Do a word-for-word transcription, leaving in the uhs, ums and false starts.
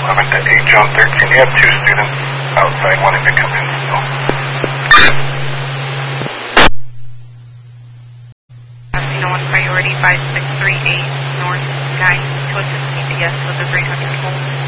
eleven to eight, John thirteen. You have two students outside wanting to come in, so. Casino one priority five six three eight North nine to assist C B S with the three hundred volt.